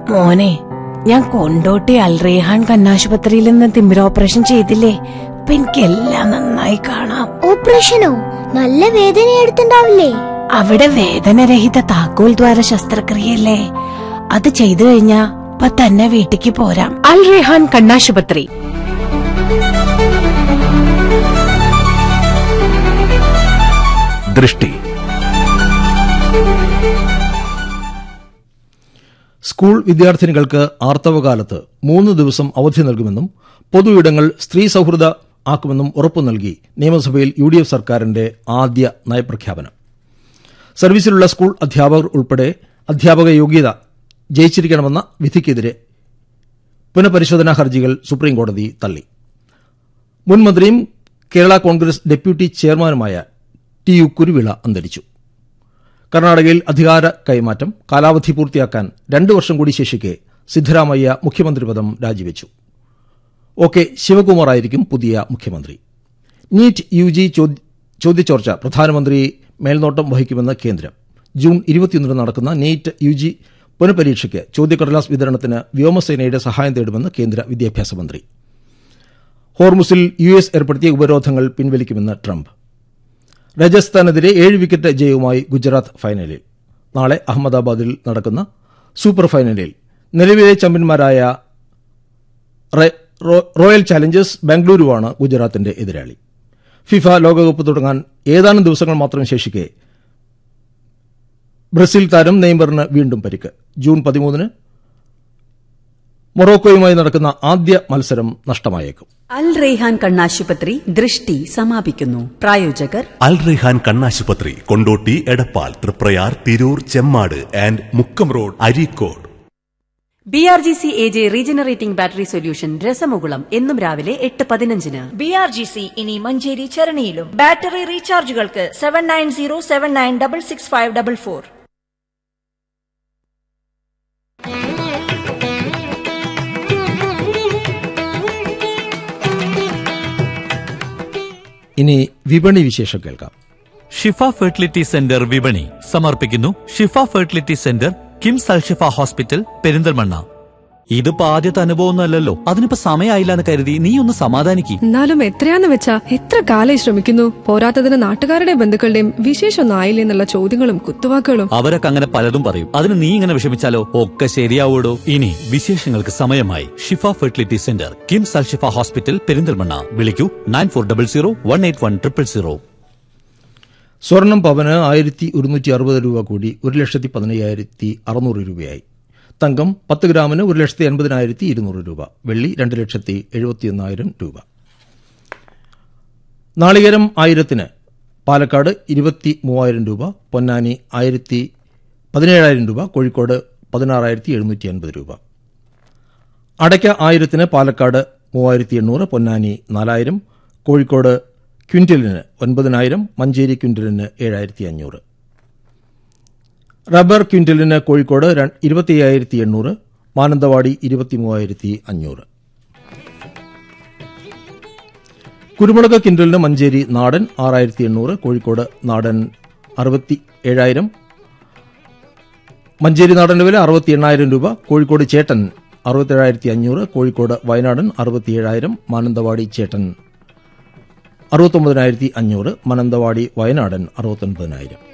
മോനെ, ഞാൻ കൊണ്ടോട്ടി അൽറേഹാൻ കണ്ണാശുപത്രിയിൽ നിന്ന് തിമിര ഓപ്പറേഷൻ ചെയ്തില്ലേ? ഇപ്പൊ എനിക്കെല്ലാം നന്നായി കാണാം. ഓപ്പറേഷനോ? നല്ല വേദന എടുത്തിണ്ടാവില്ലേ? അവിടെ വേദനരഹിത താക്കോൽ ദ്വാര ശസ്ത്രക്രിയല്ലേ, അത് ചെയ്തു കഴിഞ്ഞാ ഇപ്പൊ തന്നെ വീട്ടിക്ക് പോരാം. അൽറേഹാൻ കണ്ണാശുപത്രി. ദൃഷ്ടി. സ്കൂൾ വിദ്യാർത്ഥിനികൾക്ക് ആർത്തവകാലത്ത് 3 ദിവസം അവധി നൽകുമെന്നും പൊതു ഇടങ്ങൾ സ്ത്രീ സൌഹൃദ ആക്കുമെന്നും ഉറപ്പു നൽകി നിയമസഭയിൽ UDF സർക്കാരിന്റെ ആദ്യ നയപ്രഖ്യാപനം. സർവീസിലുള്ള സ്കൂൾ അധ്യാപകർ ഉൾപ്പെടെ അധ്യാപക യോഗ്യത ജയിച്ചിരിക്കണമെന്ന വിധിക്കെതിരെ പുനഃപരിശോധനാ ഹർജികൾ സുപ്രീംകോടതി തള്ളി. മുൻ മന്ത്രിയും കേരള കോൺഗ്രസ് ഡെപ്യൂട്ടി ചെയർമാനുമായ TU കുരുവിള അന്തരിച്ചു. കർണാടകയിൽ അധികാര കൈമാറ്റം കാലാവധി പൂർത്തിയാക്കാൻ 2 വർഷം കൂടി ശേഷിക്കെ സിദ്ധരാമയ്യ മുഖ്യമന്ത്രി പദം രാജിവെച്ചു. OK ശിവകുമാറായിരിക്കും പുതിയ മുഖ്യമന്ത്രി. നീറ്റ് UG ചോദ്യചോർച്ച പ്രധാനമന്ത്രി മേൽനോട്ടം വഹിക്കുമെന്ന് കേന്ദ്രം. ജൂൺ 21 നടക്കുന്ന നീറ്റ് UG പുനഃപരീക്ഷയ്ക്ക് ചോദ്യക്കടലാസ് വിതരണത്തിന് വ്യോമസേനയുടെ സഹായം തേടുമെന്ന് കേന്ദ്ര വിദ്യാഭ്യാസ മന്ത്രി. ഹോർമുസിൽ US ഏർപ്പെടുത്തിയ ഉപരോധങ്ങൾ പിൻവലിക്കുമെന്ന് ട്രംപ്. രാജസ്ഥാനെതിരെ 7 വിക്കറ്റ് ജയവുമായി ഗുജറാത്ത് ഫൈനലിൽ. നാളെ അഹമ്മദാബാദിൽ നടക്കുന്ന സൂപ്പർ ഫൈനലിൽ നിലവിലെ ചാമ്പ്യന്മാരായ റോയൽ ചാലഞ്ചേഴ്സ് ബംഗളൂരുവാണ് ഗുജറാത്തിന്റെ എതിരാളി. ഫിഫ ലോകകപ്പ് തുടങ്ങാൻ ഏതാനും ദിവസങ്ങൾ മാത്രം ശേഷിക്കെ ബ്രസീൽ താരം നെയ്മറിന് വീണ്ടും പരിക്ക്. ജൂൺ 13 മൊറോക്കോയുമായി നടക്കുന്ന ആദ്യ മത്സരം നഷ്ടമായേക്കും. അൽ റെയ്ഹാൻ കണ്ണാശുപത്രി ദൃഷ്ടി സമാപിക്കുന്നു. പ്രായോജകർ അൽ റെയ്ഹാൻ കണ്ണാശുപത്രി, Kondotty, Edappal, Triprayar, Tirur, Chemmad and Mukkam road, Areekode. BRGC AJ regenerating battery solution രസമുകുളം എന്നും രാവിലെ 8:15. BRGC ഇനി മഞ്ചേരി ചരണിയിലും. ബാറ്ററി റീചാർജുകൾക്ക് 7907966544. ഇനി വിപണി വിശേഷം കേൾക്കാം. ഷിഫ ഫെർട്ടിലിറ്റി സെന്റർ വിപണി സമർപ്പിക്കുന്നു. ഷിഫ fertility centre, KIMS Alshifa hospital, Perinthalmanna. ഇതിപ്പോ ആദ്യത്തെ അനുഭവമൊന്നുമല്ലല്ലോ, അതിനിപ്പോ സമയമായില്ല എന്ന് കരുതി നീ ഒന്ന് സമാധാനിക്ക്. എന്നാലും എത്രയാന്ന് വെച്ചാ എത്ര കാലായി ശ്രമിക്കുന്നു. പോരാത്തതിന് നാട്ടുകാരുടെ ബന്ധുക്കളുടെയും വിശേഷമൊന്നും ആയില്ലേ എന്നുള്ള ചോദ്യങ്ങളും കുത്തുവാക്കുകളും. അവരൊക്കെ അങ്ങനെ പലതും പറയും. അതിന് നീ ഇങ്ങനെ വിഷമിച്ചാലോ? ഒക്കെ ശരിയാവൂടോ. ഇനി വിശേഷങ്ങൾക്ക് സമയമായി. ഷിഫ fertility centre, KIMS Alshifa hospital, Perinthalmanna. വിളിക്കൂ 9400 181 000. സ്വർണം പവന് 1160 രൂപ കൂടി 1,15,600 രൂപയായി. തങ്കം 10 ഗ്രാമിന് 1,80,200 രൂപ. വെള്ളി 2,71,000 രൂപ. നാളികേരം 1000-ന് പാലക്കാട് 23,000 രൂപ, പൊന്നാനി 17,000 രൂപ, കോഴിക്കോട് 16,750 രൂപ. അടയ്ക്ക 1000-ന് പാലക്കാട് 3,800, പൊന്നാനി 4,000, കോഴിക്കോട് ക്വിന്റലിന് 9,000, മഞ്ചേരി ക്വിന്റലിന് 7,500. റബ്ബർ ക്വിന്റലിന് കോഴിക്കോട് 25,800, മാനന്തവാടി 23,500. കുരുമുളക് ക്വിന്റലിന് മഞ്ചേരി നാടൻ 6,800, കോഴിക്കോട് നാടൻ 67,000, മഞ്ചേരി നാടൻ വില 68,000 രൂപ, കോഴിക്കോട് ചേട്ടൻ 67,500, കോഴിക്കോട് വയനാടൻ 67,000, മാനന്തവാടി ചേട്ടൻ 69,500, മാനന്തവാടി വയനാടൻ 69,000.